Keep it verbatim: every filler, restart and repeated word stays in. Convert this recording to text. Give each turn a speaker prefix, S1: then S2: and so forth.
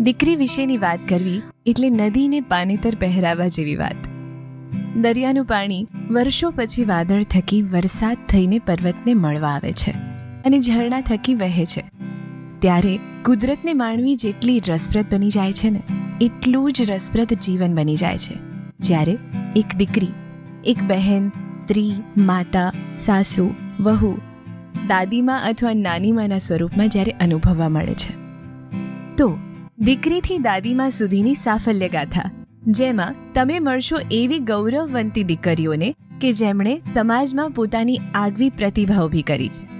S1: દીકરી વિશેની વાત કરવી એટલે નદીને પાનેતર પહેરાવા જેવી વાત. દરિયાનું પાણી વર્ષો પછી વાદળ થકી વરસાદ થઈને પર્વતને મળવા આવે છે અને ઝરણા થકી વહે છે. ત્યારે કુદરતને માણવી જેટલી રસપ્રદ બની જાય છે ને, એટલું જ રસપ્રદ જીવન બની જાય છે જ્યારે એક દીકરી, એક બહેન, સ્ત્રી, માતા, સાસુ, વહુ, દાદીમા અથવા નાનીમાના સ્વરૂપમાં જ્યારે અનુભવવા મળે છે. તો દીકરીથી દાદીમા સુધીની સાફલ્ય ગાથા, જેમાં તમે મળશો એવી ગૌરવવંતી દીકરીઓને કે જેમણે સમાજમાં પોતાની આગવી પ્રતિભા ઊભી કરી છે.